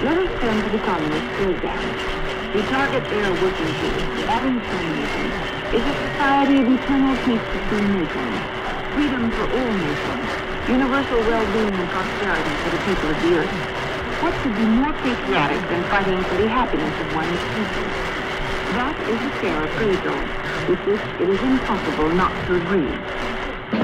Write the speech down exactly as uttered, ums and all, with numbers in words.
Let us turn to the communist program. The target they are working to, having communism, is a society of eternal peace between nations, freedom for all nations, universal well-being and prosperity for the people of the earth. What could be more patriotic than fighting for the happiness of one's people? That is a fair appraisal, with which it is impossible not to agree.